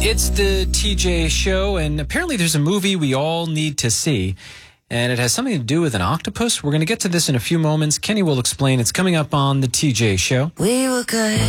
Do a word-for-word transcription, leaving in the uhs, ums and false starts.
It's the T J Show, and apparently there's a movie we all need to see, and it has something to do with an octopus. We're going to get to this in a few moments. Kenny will explain. It's coming up on the T J Show. We were good.